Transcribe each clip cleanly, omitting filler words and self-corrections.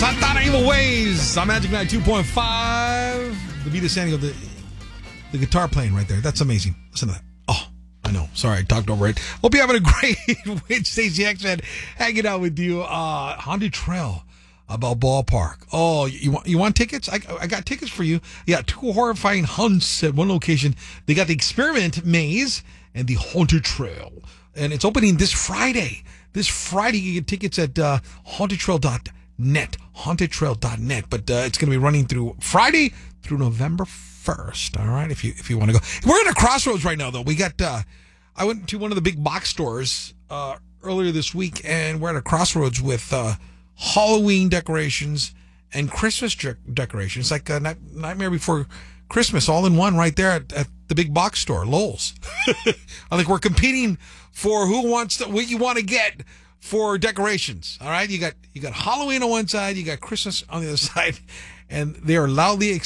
Santana Evil Ways on Magic 92.5. The Vita Sanio, the guitar playing right there. That's amazing. Listen to that. Oh, I know. Sorry, I talked over it. Hope you're having a great week. Stacey X Man hanging out with you. Haunted Trail, Balboa Park. Oh, you want tickets? I got tickets for you. Yeah, 2 horrifying hunts at one location. They got the Experiment Maze and the Haunted Trail. And it's opening this Friday. This Friday, you get tickets at hauntedtrail.net. Hauntedtrail.net. But it's going to be running through Friday through November 1st. All right, if you want to go. We're in a crossroads right now, though. We got. I went to one of the big box stores earlier this week, and we're at a crossroads with Halloween decorations and Christmas decorations. Like Nightmare Before Christmas, all in one, right there at the big box store, Lowe's. I think we're competing for what you want to get for decorations. All right, you got Halloween on one side, you got Christmas on the other side, and they are loudly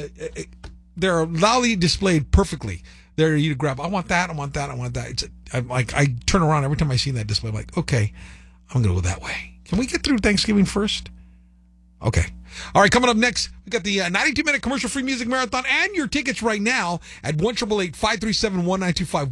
displayed perfectly. There you grab. I want that. I want that. I want that. I turn around every time I see that display. I'm like, okay, I'm gonna go that way. Can we get through Thanksgiving first? Okay. All right, coming up next, we got the 92-minute commercial-free music marathon and your tickets right now at 1-888-537-1925.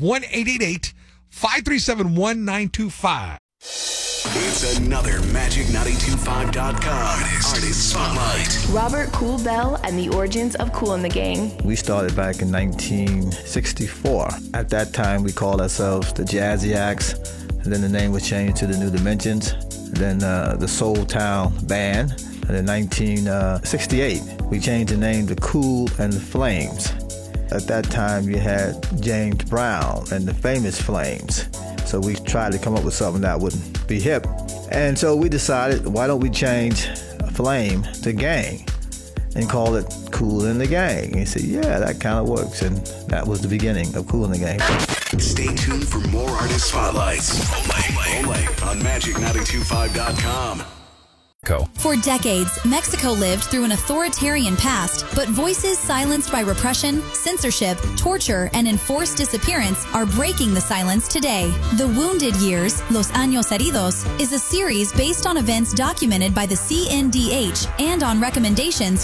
1-888-537-1925. It's another Magic925.com Artist Spotlight. Robert Cool Bell and the origins of Kool and the Gang. We started back in 1964. At that time, we called ourselves the Jazzy Acts. And then the name was changed to the New Dimensions. And then the Soul Town Band. And in 1968, we changed the name to Kool and the Flames. At that time, you had James Brown and the Famous Flames. So we tried to come up with something that wouldn't be hip. And so we decided, why don't we change Flame to Gang and call it Kool and the Gang? And he said, yeah, that kind of works. And that was the beginning of Kool and the Gang. Stay tuned for more Artist Spotlights. Only on Magic925.com. For decades, Mexico lived through an authoritarian past, but voices silenced by repression, censorship, torture, and enforced disappearance are breaking the silence today. The Wounded Years, Los Años Heridos, is a series based on events documented by the CNDH and on recommendations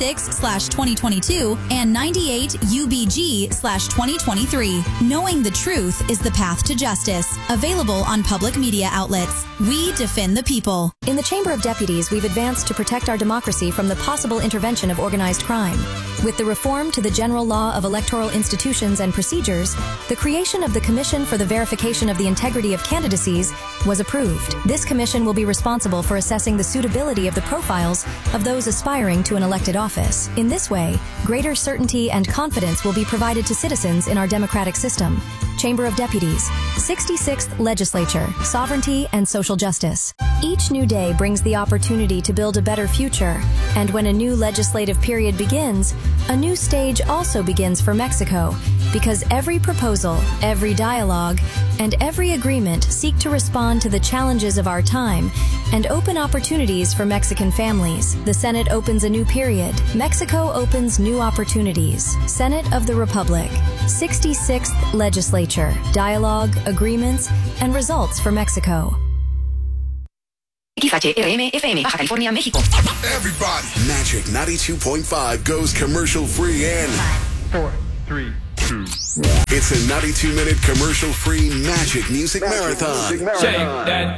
46/2022 and 98 UBG/2023. Knowing the truth is the path to justice. Available on public media outlets. We defend the people. In the Chamber of Deputies, we've advanced to protect our democracy from the possible intervention of organized crime. With the reform to the General Law of Electoral Institutions and Procedures, the creation of the Commission for the Verification of the Integrity of Candidacies was approved. This commission will be responsible for assessing the suitability of the profiles of those aspiring to an elected office. In this way, greater certainty and confidence will be provided to citizens in our democratic system. Chamber of Deputies, 66th Legislature, Sovereignty and Social Justice. Each new day brings the opportunity to build a better future, and when a new legislative period begins, a new stage also begins for Mexico, because every proposal, every dialogue, and every agreement seek to respond to the challenges of our time and open opportunities for Mexican families. The Senate opens a new period. Mexico opens new opportunities. Senate of the Republic, 66th Legislature, dialogue, agreements, and results for Mexico. XHRM FM, Baja California, México. Everybody. Magic 92.5 goes commercial free in 4, 3, 2. It's a 92-minute commercial free Magic Music Marathon. Shake that.